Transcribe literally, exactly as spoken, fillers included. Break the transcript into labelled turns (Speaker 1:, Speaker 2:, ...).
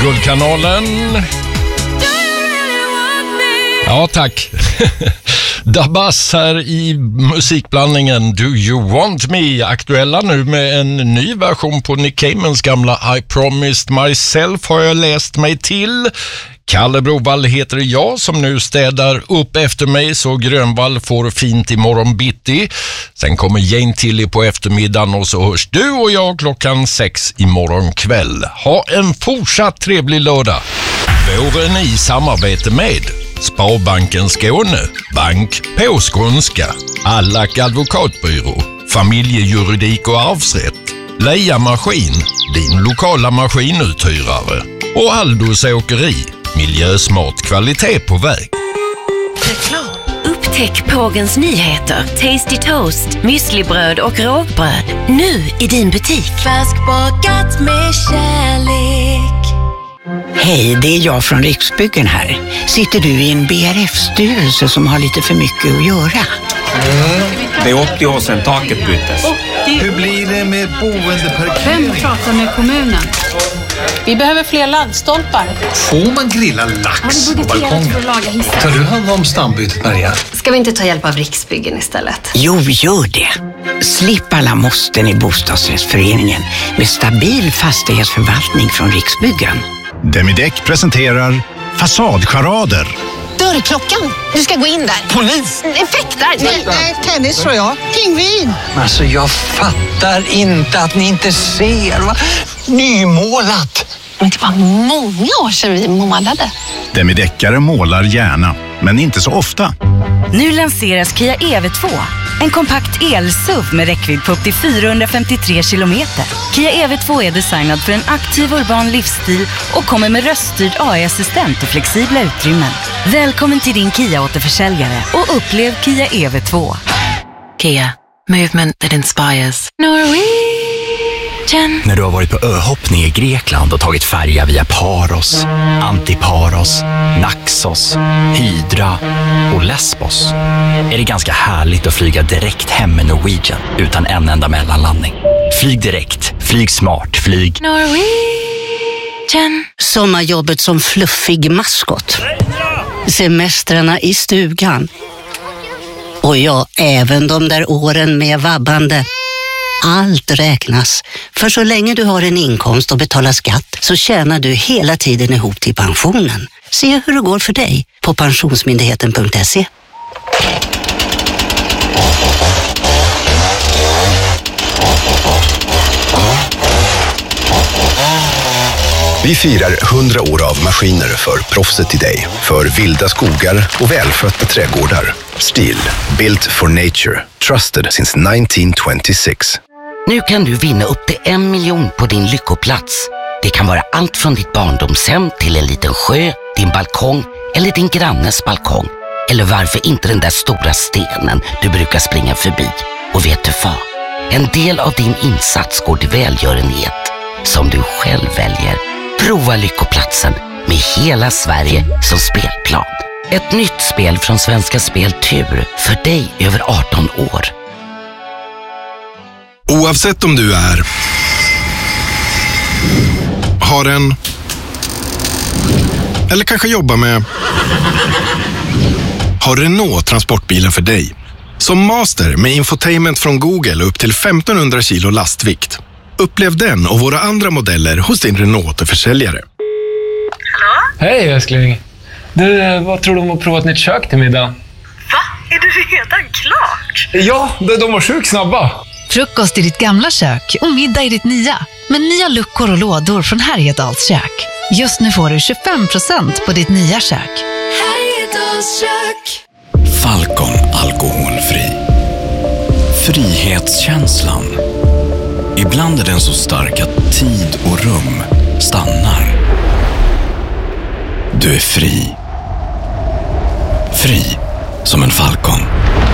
Speaker 1: Guldkanalen. Ja, tack. Dabas här i musikblandningen Do You Want Me, aktuella nu med en ny version på Nick Caymans gamla I Promised Myself har jag läst mig till. Kalle Brovall heter jag som nu städar upp efter mig så Grönvall får fint imorgon bitti. Sen kommer Jane Tilly på eftermiddagen och så hörs du och jag klockan sex imorgon kväll. Ha en fortsatt trevlig lördag. Våren i samarbete med Sparbanken Skåne, Bank på skånska, Allack advokatbyrå, Familjejuridik och arvsrätt, Leia Maskin, din lokala maskinuthyrare och Aldos åkeri, miljösmart kvalitet på väg.
Speaker 2: Reklam. Upptäck Pågens nyheter, Tasty Toast, müslibröd och rågbröd. Nu i din butik.
Speaker 3: Färskbakat med kärlek.
Speaker 4: Hej, det är jag från Riksbyggen här. Sitter du i en B R F-styrelse som har lite för mycket att göra?
Speaker 5: Mm. Det är åttio år sedan taket byttes.
Speaker 6: Hur blir det med boendeparkering?
Speaker 7: Vem pratar med kommunen? Vi behöver fler laddstolpar.
Speaker 6: Får man grilla lax på balkongen? Tar du hand om stambytet, Maria?
Speaker 8: Ska vi inte ta hjälp av Riksbyggen istället?
Speaker 4: Jo, gör det. Slipp alla måsten i bostadsrättsföreningen med stabil fastighetsförvaltning från Riksbyggen.
Speaker 9: Demideck presenterar Fasadcharader.
Speaker 3: Dörrklockan. Du ska gå in där.
Speaker 6: Polis!
Speaker 3: Effektar.
Speaker 10: Nej, nej, tennis tror jag. Pingvin.
Speaker 6: Alltså, jag fattar inte att ni inte ser. Va? Nymålat.
Speaker 3: Men det var många år sedan vi målade.
Speaker 9: Demideckare målar gärna, men inte så ofta.
Speaker 11: Nu lanseras Kia E V två. En kompakt el-S U V med räckvidd på upp till fyrahundrafemtiotre kilometer. Kia E V två är designad för en aktiv urban livsstil och kommer med röststyrd A I-assistent och flexibla utrymmen. Välkommen till din Kia-återförsäljare och upplev Kia E V två.
Speaker 2: Kia, movement that inspires. Norwegian.
Speaker 12: När du har varit på öhoppning i Grekland och tagit färja via Paros, Antiparos, Naxos, Hydra och Lesbos är det ganska härligt att flyga direkt hem med Norwegian utan en enda mellanlandning. Flyg direkt, flyg smart, flyg
Speaker 2: Norwegian.
Speaker 4: Sommarjobbet som fluffig maskot. Semestrarna i stugan. Och ja, även de där åren med vabbande. Allt räknas. För så länge du har en inkomst och betalar skatt så tjänar du hela tiden ihop till pensionen. Se hur det går för dig på pensionsmyndigheten punkt se.
Speaker 13: Vi firar hundra år av maskiner för proffset i dig. För vilda skogar och välskötta trädgårdar. Stihl, built for nature. Trusted since nineteen twenty-six.
Speaker 14: Nu kan du vinna upp till en miljon på din lyckoplats. Det kan vara allt från ditt barndomshem till en liten sjö, din balkong eller din grannes balkong. Eller varför inte den där stora stenen du brukar springa förbi. Och vet du vad? En del av din insats går till välgörenhet som du själv väljer. Prova lyckoplatsen med hela Sverige som spelplan. Ett nytt spel från Svenska Spel Tur för dig över arton år.
Speaker 15: Oavsett om du är har en eller kanske jobbar med har Renault transportbilen för dig. Som master med infotainment från Google upp till femtonhundra kilo lastvikt. Upplev den och våra andra modeller hos din Renault-försäljare.
Speaker 16: Hallå? Hej älskling. Du, vad tror du om att prova ett nytt kök till middag?
Speaker 17: Va? Är det redan klart?
Speaker 16: Ja, de var sjukt snabba.
Speaker 18: Frukost i ditt gamla kök och middag i ditt nya. Med nya luckor och lådor från Härjedals kök. Just nu får du tjugofem procent på ditt nya kök.
Speaker 3: Härjedals kök.
Speaker 19: Falcon alkoholfri. Frihetskänslan. Ibland är den så stark att tid och rum stannar. Du är fri. Fri som en falcon.